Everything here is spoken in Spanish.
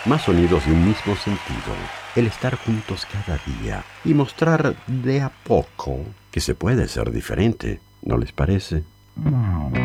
Más sonidos de un mismo sentido. El estar juntos cada día y mostrar de a poco que se puede ser diferente, ¿no les parece?